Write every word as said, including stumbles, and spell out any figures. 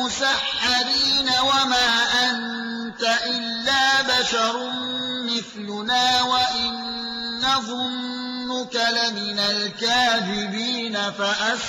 مسحرين وما أنت إلا بشر مثلنا وإن نظنك لمن الكاذبين فأسر